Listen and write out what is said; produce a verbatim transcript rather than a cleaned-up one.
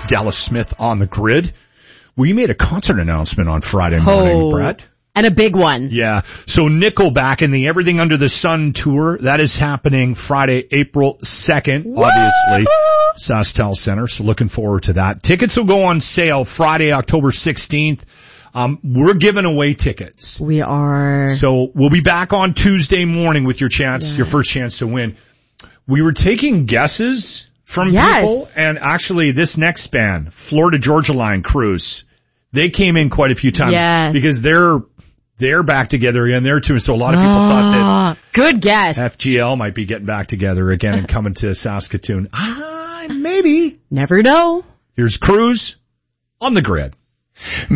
Dallas Smith on the grid. We made a concert announcement on Friday morning, oh, Brett. And a big one. Yeah. So Nickelback and the Everything Under the Sun tour, that is happening Friday, April second, Woo! obviously, SaskTel Center. So looking forward to that. Tickets will go on sale Friday, October sixteenth. Um, we're giving away tickets. We are. So we'll be back on Tuesday morning with your chance, yes. your first chance to win. We were taking guesses from yes. people, and actually this next band, Florida Georgia Line Cruise, they came in quite a few times yes. because they're they're back together again there too. So a lot of people oh, thought that good guess. F G L might be getting back together again and coming to Saskatoon. Ah, maybe. Never know. Here's Cruise on the grid.